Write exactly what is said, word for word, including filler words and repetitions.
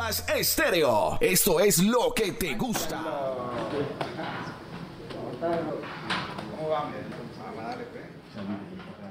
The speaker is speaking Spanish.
Más Estéreo. Esto es lo que te gusta. ¿Cómo va? Vamos a darle, pues.